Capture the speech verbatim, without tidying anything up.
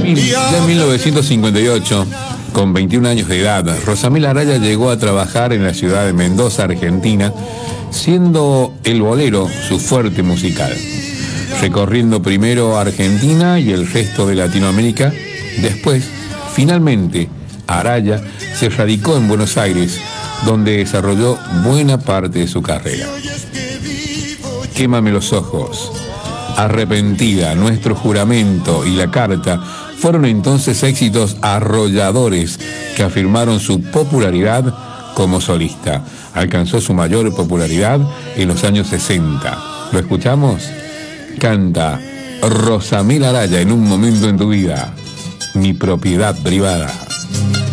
Ya en mil novecientos cincuenta y ocho, con veintiún años de edad, Rosamil Araya llegó a trabajar en la ciudad de Mendoza, Argentina, siendo el bolero su fuerte musical. Recorriendo primero Argentina y el resto de Latinoamérica, después, finalmente, Araya se radicó en Buenos Aires, donde desarrolló buena parte de su carrera. Quémame los ojos, Arrepentida, Nuestro Juramento y La Carta fueron entonces éxitos arrolladores que afirmaron su popularidad como solista. Alcanzó su mayor popularidad en los años sesenta. ¿Lo escuchamos? Canta Rosamil Araya en Un momento en tu vida, Mi propiedad privada.